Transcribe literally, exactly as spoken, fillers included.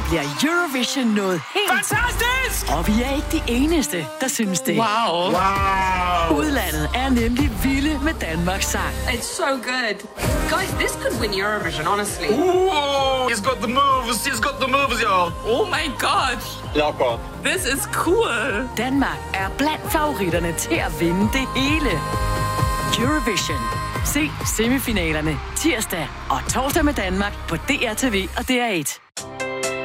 bliver Eurovision noget helt... Fantastisk! Og vi er ikke de eneste, der synes det. Wow. Wow. Udlandet er nemlig vilde med Danmarks sang. It's so good. Guys, this could win Eurovision, honestly. Ooh, he's got the moves. He's got the moves, y'all. Oh my god. Jakob. This is cool. Danmark er blandt favoritterne til at vinde det hele. Eurovision. Se semifinalerne tirsdag og torsdag med Danmark på D R T V og D R et.